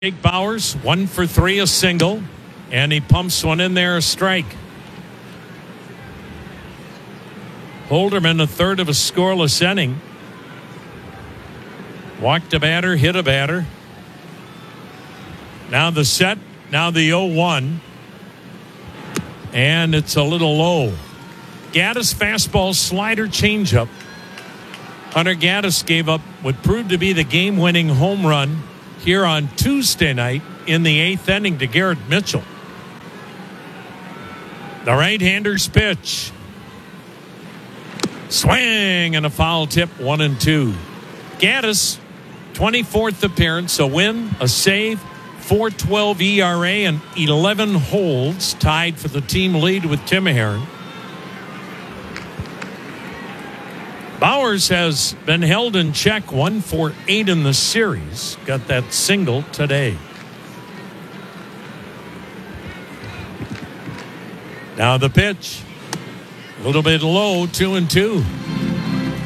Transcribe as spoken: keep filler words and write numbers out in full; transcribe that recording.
Jake Bauers, one for three, a single, and he pumps one in there, a strike. Holderman, a third of a scoreless inning. Walked a batter, hit a batter. Now the set, now the oh one. And it's a little low. Gaddis fastball, slider, changeup. Hunter Gaddis gave up what proved to be the game-winning home run here on Tuesday night in the eighth inning to Garrett Mitchell. The right-hander's pitch. Swing and a foul tip, one and two. Gaddis, twenty-fourth appearance, a win, a save, four twelve E R A, and eleven holds, tied for the team lead with Tim Herron. Bauers has been held in check, one for eight in the series. Got that single today. Now the pitch. A little bit low, two and two.